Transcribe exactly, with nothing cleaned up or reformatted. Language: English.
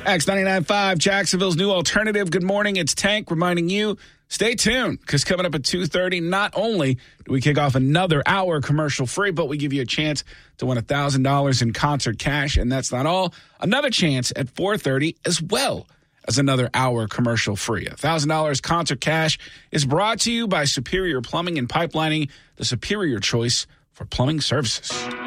X ninety-nine point five, Jacksonville's new alternative. Good morning. It's Tank reminding you, stay tuned, because coming up at two thirty, not only do we kick off another hour commercial-free, but we give you a chance to win one thousand dollars in concert cash, and that's not all. Another chance at four thirty as well as another hour commercial-free. one thousand dollars concert cash is brought to you by Superior Plumbing and Pipelining, the superior choice for plumbing services.